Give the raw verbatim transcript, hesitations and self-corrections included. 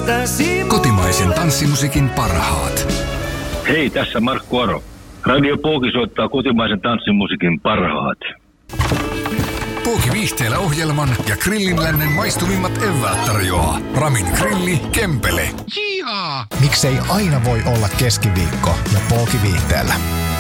Kotimaisen tanssimusiikin parhaat. Hei, tässä Markku Aro. Radio Pooki soittaa kotimaisen tanssimusiikin parhaat. Pooki Viihteellä ohjelman ja Grillinlännen maistuvimmat eväät tarjoaa Ramin Grilli Kempele. Miksei aina voi olla keskiviikko ja Pooki Viihteellä?